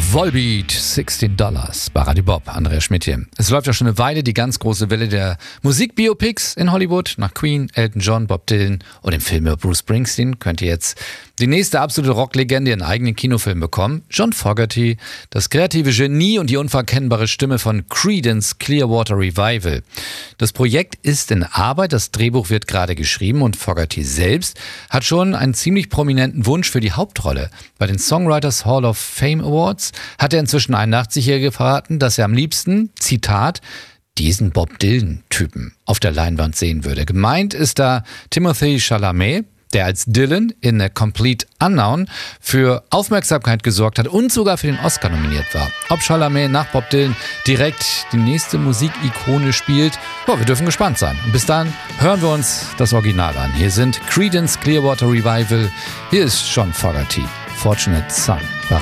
Volbeat, $16 bei Radio Bob, Andreas Schmidt hier. Es läuft ja schon eine Weile die ganz große Welle der Musikbiopics in Hollywood. Nach Queen, Elton John, Bob Dylan und dem Film über Bruce Springsteen könnt ihr jetzt die nächste absolute Rocklegende in eigenen Kinofilm bekommen. John Fogerty, das kreative Genie und die unverkennbare Stimme von Creedence Clearwater Revival. Das Projekt ist in Arbeit, das Drehbuch wird gerade geschrieben und Fogerty selbst hat schon einen ziemlich prominenten Wunsch für die Hauptrolle. Bei den Songwriters Hall of Fame Awards hat der inzwischen 81-Jährige verraten, dass er am liebsten, Zitat, diesen Bob Dylan-Typen auf der Leinwand sehen würde. Gemeint ist da Timothée Chalamet, der als Dylan in A Complete Unknown für Aufmerksamkeit gesorgt hat und sogar für den Oscar nominiert war. Ob Chalamet nach Bob Dylan direkt die nächste Musikikone spielt, wir dürfen gespannt sein. Und bis dann hören wir uns das Original an. Hier sind Creedence Clearwater Revival, hier ist John Fogerty, Fortunate Son.